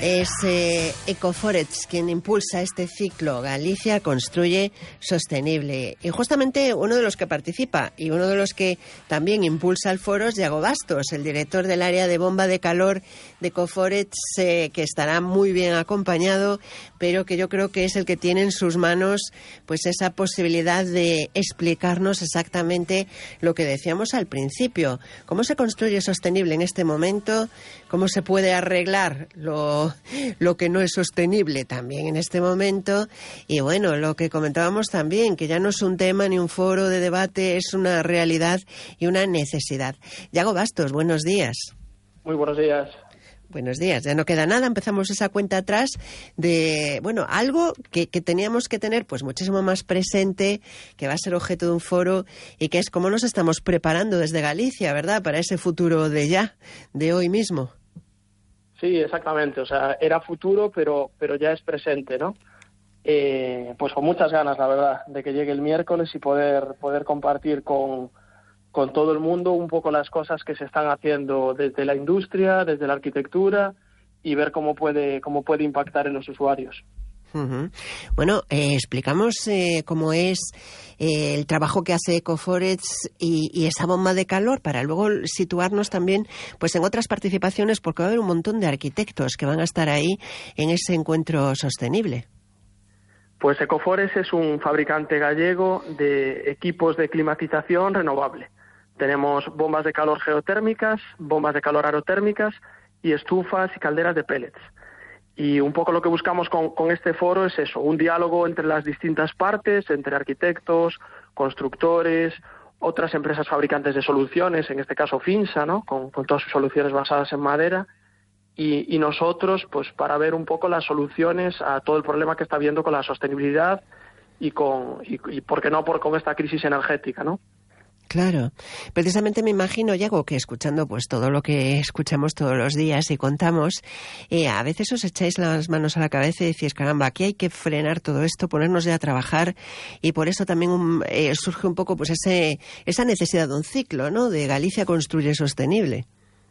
Es Ecoforest quien impulsa este ciclo. Galicia construye sostenible. Y justamente uno de los que participa y uno de los que también impulsa el foro es Iago Bastos, el director del área de bomba de calor de Ecoforest, que estará muy bien acompañado, pero que yo creo que es el que tiene en sus manos pues esa posibilidad de explicarnos exactamente lo que decíamos al principio. ¿Cómo se construye sostenible en este momento? ¿Cómo se puede arreglar lo que no es sostenible también en este momento? Y bueno, lo que comentábamos también, que ya no es un tema ni un foro de debate, es una realidad y una necesidad. Iago Bastos, buenos días. Muy buenos días. Buenos días, ya no queda nada, empezamos esa cuenta atrás de, bueno, algo que teníamos que tener pues muchísimo más presente, que va a ser objeto de un foro y que es cómo nos estamos preparando desde Galicia, ¿verdad?, para ese futuro de ya, de hoy mismo. Sí, exactamente, o sea, era futuro, pero ya es presente, ¿no? Pues con muchas ganas, la verdad, de que llegue el miércoles y poder compartir con todo el mundo un poco las cosas que se están haciendo desde la industria, desde la arquitectura, y ver cómo puede impactar en los usuarios. Uh-huh. Bueno, explicamos cómo es el trabajo que hace Ecoforest y esa bomba de calor, para luego situarnos también pues en otras participaciones, porque va a haber un montón de arquitectos que van a estar ahí en ese encuentro sostenible. Pues Ecoforest es un fabricante gallego de equipos de climatización renovable. Tenemos bombas de calor geotérmicas, bombas de calor aerotérmicas y estufas y calderas de pellets. Y un poco lo que buscamos con este foro es eso, un diálogo entre las distintas partes, entre arquitectos, constructores, otras empresas fabricantes de soluciones, en este caso Finsa, ¿no?, con todas sus soluciones basadas en madera, y nosotros, pues para ver un poco las soluciones a todo el problema que está habiendo con la sostenibilidad y por qué no, con esta crisis energética, ¿no? Claro. Precisamente me imagino, Iago, que escuchando pues todo lo que escuchamos todos los días y contamos, a veces os echáis las manos a la cabeza y decís, caramba, aquí hay que frenar todo esto, ponernos ya a trabajar, y por eso también surge un poco pues esa necesidad de un ciclo, ¿no?, de Galicia construye sostenible.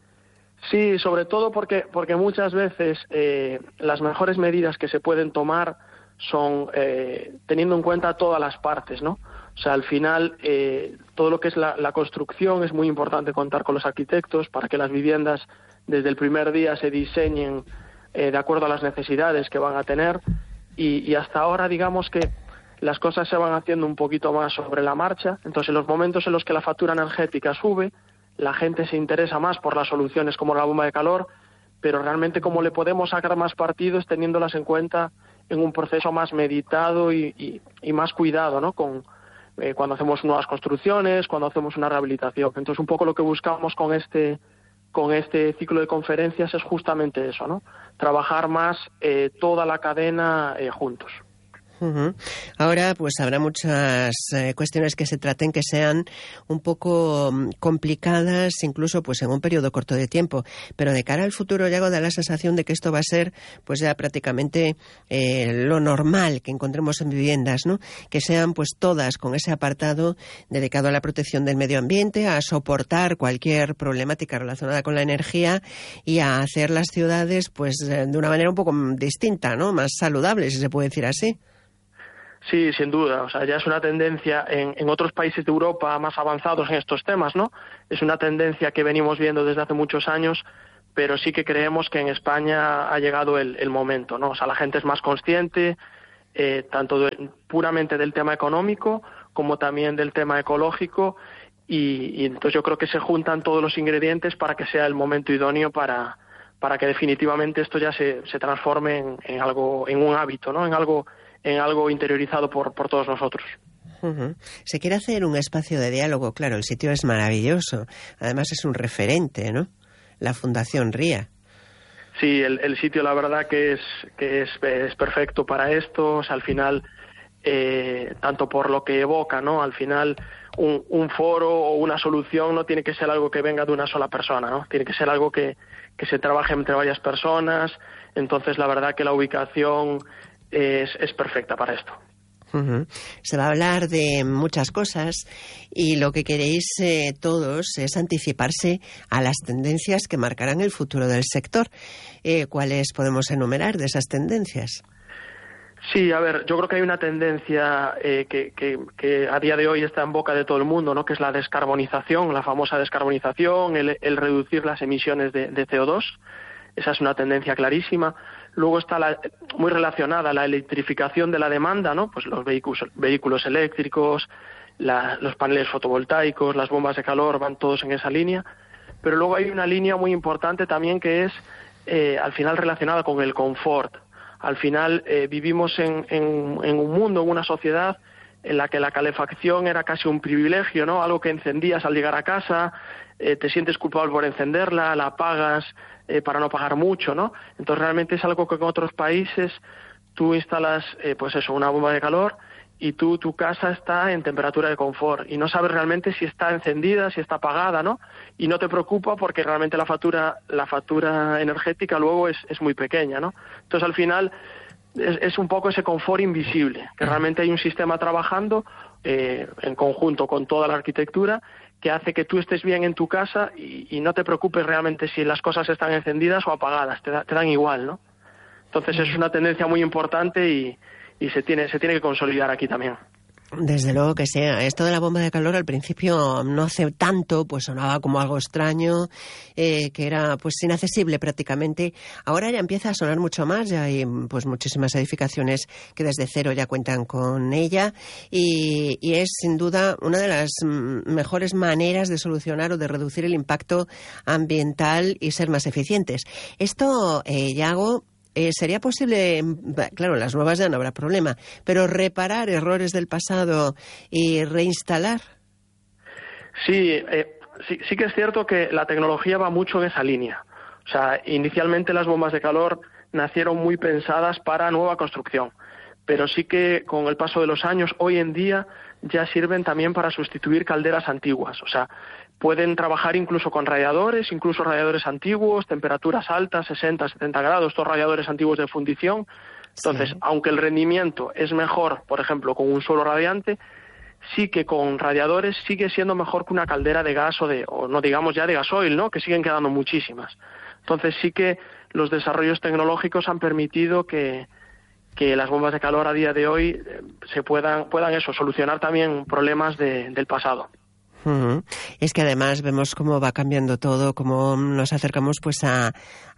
Sí, sobre todo porque muchas veces las mejores medidas que se pueden tomar son teniendo en cuenta todas las partes, ¿no? O sea, al final, todo lo que es la construcción es muy importante contar con los arquitectos para que las viviendas desde el primer día se diseñen de acuerdo a las necesidades que van a tener, y hasta ahora digamos que las cosas se van haciendo un poquito más sobre la marcha. Entonces, en los momentos en los que la factura energética sube, la gente se interesa más por las soluciones como la bomba de calor, pero realmente cómo le podemos sacar más partido es teniéndolas en cuenta en un proceso más meditado y más cuidado, ¿no?, cuando hacemos nuevas construcciones, cuando hacemos una rehabilitación. Entonces, un poco lo que buscamos con este ciclo de conferencias es justamente eso, ¿no?, trabajar más toda la cadena juntos. Uh-huh. Ahora pues habrá muchas cuestiones que se traten que sean un poco complicadas, incluso pues en un periodo corto de tiempo, pero de cara al futuro, Iago, da la sensación de que esto va a ser pues ya prácticamente lo normal que encontremos en viviendas, ¿no?, que sean pues todas con ese apartado dedicado a la protección del medio ambiente, a soportar cualquier problemática relacionada con la energía y a hacer las ciudades pues de una manera un poco distinta, ¿no?, más saludable, si se puede decir así. Sí, sin duda. O sea, ya es una tendencia en otros países de Europa más avanzados en estos temas, ¿no? Es una tendencia que venimos viendo desde hace muchos años, pero sí que creemos que en España ha llegado el momento, ¿no? O sea, la gente es más consciente, tanto puramente del tema económico como también del tema ecológico, y entonces yo creo que se juntan todos los ingredientes para que sea el momento idóneo para que definitivamente esto ya se transforme en algo, en un hábito, ¿no?, en algo interiorizado por todos nosotros. Uh-huh. Se quiere hacer un espacio de diálogo, claro, el sitio es maravilloso, además es un referente, ¿no?, la Fundación RIA. Sí, el sitio la verdad que es perfecto para esto. O sea, al final, tanto por lo que evoca, ¿no?, al final un foro o una solución no tiene que ser algo que venga de una sola persona, ¿no?, tiene que ser algo que se trabaje entre varias personas. Entonces la verdad que la ubicación es perfecta para esto. Uh-huh. Se va a hablar de muchas cosas y lo que queréis todos es anticiparse a las tendencias que marcarán el futuro del sector. ¿Cuáles podemos enumerar de esas tendencias? Sí, a ver, yo creo que hay una tendencia que a día de hoy está en boca de todo el mundo, ¿no? Que es la descarbonización, la famosa descarbonización, el reducir las emisiones de CO2. Esa es una tendencia clarísima. Luego está muy relacionada la electrificación de la demanda, ¿no? Pues los vehículos eléctricos, los paneles fotovoltaicos, las bombas de calor, van todos en esa línea. Pero luego hay una línea muy importante también que es, al final, relacionada con el confort. Al final vivimos en un mundo, en una sociedad en la que la calefacción era casi un privilegio, ¿no? Algo que encendías al llegar a casa, te sientes culpable por encenderla, la apagas para no pagar mucho, ¿no? Entonces realmente es algo que en otros países tú instalas, pues eso, una bomba de calor y tu casa está en temperatura de confort y no sabes realmente si está encendida, si está apagada, ¿no? Y no te preocupa porque realmente la factura energética luego es muy pequeña, ¿no? Entonces al final es un poco ese confort invisible, que realmente hay un sistema trabajando en conjunto con toda la arquitectura que hace que tú estés bien en tu casa y no te preocupes realmente si las cosas están encendidas o apagadas, te dan igual, ¿no? Entonces es una tendencia muy importante y se tiene que consolidar aquí también. Desde luego que sea. Esto de la bomba de calor al principio no hace tanto, pues sonaba como algo extraño, que era pues inaccesible prácticamente. Ahora ya empieza a sonar mucho más, ya hay pues muchísimas edificaciones que desde cero ya cuentan con ella y es sin duda una de las mejores maneras de solucionar o de reducir el impacto ambiental y ser más eficientes. Esto, Yago, ¿sería posible, claro, las nuevas ya no habrá problema, pero reparar errores del pasado y reinstalar? Sí, sí que es cierto que la tecnología va mucho en esa línea. O sea, inicialmente las bombas de calor nacieron muy pensadas para nueva construcción, pero sí que con el paso de los años, hoy en día, ya sirven también para sustituir calderas antiguas. O sea, pueden trabajar incluso con radiadores antiguos, temperaturas altas, 60, 70 grados, estos radiadores antiguos de fundición. Entonces, sí, aunque el rendimiento es mejor, por ejemplo, con un suelo radiante, sí que con radiadores sigue siendo mejor que una caldera de gas o no digamos ya de gasoil, ¿no? Que siguen quedando muchísimas. Entonces, sí que los desarrollos tecnológicos han permitido que las bombas de calor a día de hoy se puedan solucionar también problemas del pasado. Uh-huh. Es que además vemos cómo va cambiando todo, cómo nos acercamos pues a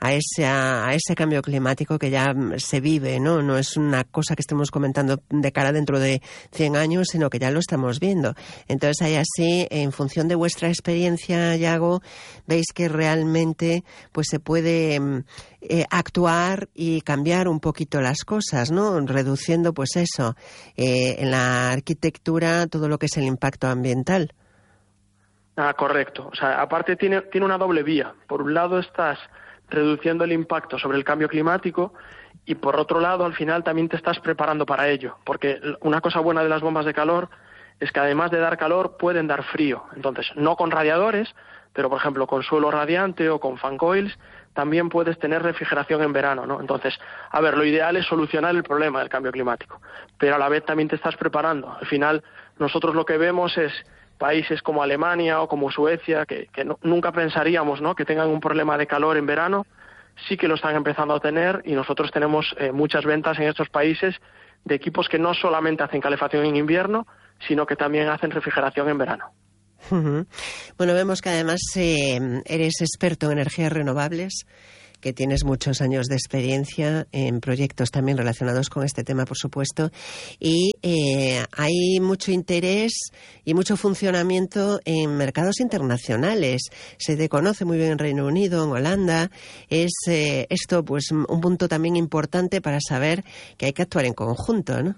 ese cambio climático que ya se vive, ¿no? No es una cosa que estemos comentando de cara dentro de 100 años, sino que ya lo estamos viendo. Entonces ahí así, en función de vuestra experiencia, Yago, veis que realmente pues se puede actuar y cambiar un poquito las cosas, ¿no? Reduciendo pues eso, en la arquitectura todo lo que es el impacto ambiental. Correcto. O sea, aparte tiene una doble vía. Por un lado estás reduciendo el impacto sobre el cambio climático y por otro lado al final también te estás preparando para ello. Porque una cosa buena de las bombas de calor es que además de dar calor pueden dar frío. Entonces, no con radiadores, pero por ejemplo con suelo radiante o con fan coils también puedes tener refrigeración en verano, ¿no? Entonces, a ver, lo ideal es solucionar el problema del cambio climático, pero a la vez también te estás preparando. Al final, nosotros lo que vemos es países como Alemania o como Suecia, que nunca pensaríamos, ¿no?, que tengan un problema de calor en verano, sí que lo están empezando a tener y nosotros tenemos muchas ventas en estos países de equipos que no solamente hacen calefacción en invierno, sino que también hacen refrigeración en verano. Uh-huh. Bueno, vemos que además eres experto en energías renovables, que tienes muchos años de experiencia en proyectos también relacionados con este tema, por supuesto, y hay mucho interés y mucho funcionamiento en mercados internacionales. Se te conoce muy bien en Reino Unido, en Holanda. Es esto pues un punto también importante para saber que hay que actuar en conjunto, ¿no?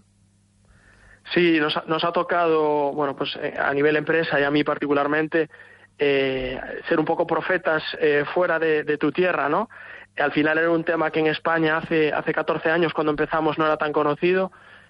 Sí, nos ha tocado, bueno, pues a nivel empresa y a mí particularmente, ser un poco profetas fuera de tu tierra, ¿no? Al final era un tema que en España hace 14 años cuando empezamos no era tan conocido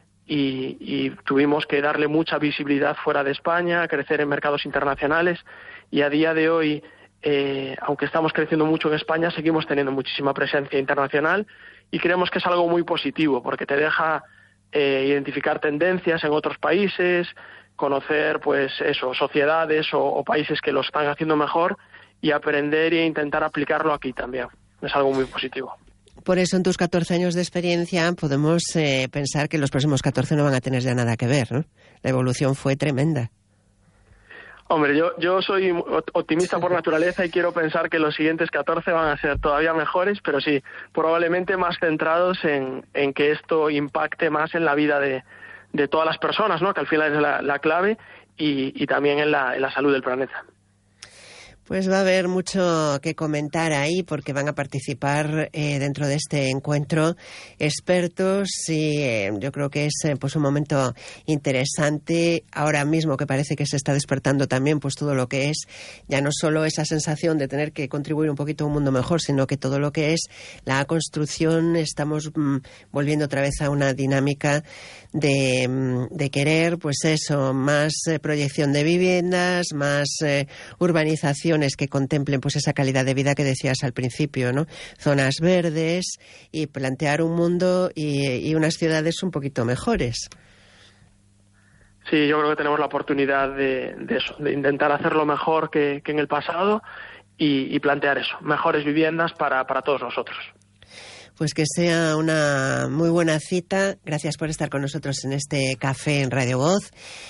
y tuvimos que darle mucha visibilidad fuera de España, crecer en mercados internacionales y a día de hoy, aunque estamos creciendo mucho en España, seguimos teniendo muchísima presencia internacional y creemos que es algo muy positivo porque te deja identificar tendencias en otros países, conocer pues eso, sociedades o países que lo están haciendo mejor y aprender e intentar aplicarlo aquí también. Es algo muy positivo. Por eso en tus 14 años de experiencia podemos pensar que los próximos 14 no van a tener ya nada que ver, ¿no? La evolución fue tremenda. Hombre, yo soy optimista por naturaleza y quiero pensar que los siguientes 14 van a ser todavía mejores, pero sí, probablemente más centrados en que esto impacte más en la vida de todas las personas, ¿no? Que al final es la clave, y también en la salud del planeta. Pues va a haber mucho que comentar ahí, porque van a participar dentro de este encuentro expertos, y yo creo que es pues un momento interesante ahora mismo, que parece que se está despertando también pues todo lo que es ya no solo esa sensación de tener que contribuir un poquito a un mundo mejor, sino que todo lo que es la construcción. Estamos volviendo otra vez a una dinámica de querer, pues eso, más proyección de viviendas, más urbanización que contemplen pues esa calidad de vida que decías al principio, ¿no? Zonas verdes, y plantear un mundo y unas ciudades un poquito mejores. Sí, yo creo que tenemos la oportunidad de eso, de intentar hacerlo mejor que en el pasado y plantear eso, mejores viviendas para todos nosotros. Pues que sea una muy buena cita. Gracias por estar con nosotros en este café en Radio Voz.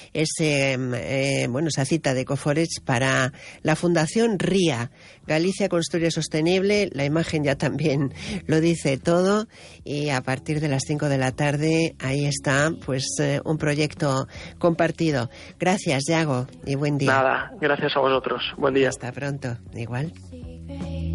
Esa cita de Ecoforest para la Fundación RIA, Galicia Construye Sostenible. La imagen ya también lo dice todo. Y a partir de las 5 de la tarde, ahí está, pues un proyecto compartido. Gracias, Yago, y buen día. Nada, gracias a vosotros. Buen día. Hasta pronto. Igual.